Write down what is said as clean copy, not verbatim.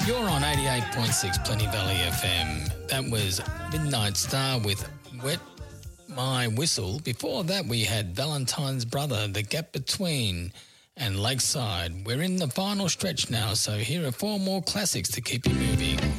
You're on 88.6 Plenty Valley FM. That was Midnight Star with Wet My Whistle. Before that, we had Valentine's Brother, The Gap Between, and Lakeside. We're in the final stretch now, so here are 4 more classics to keep you moving.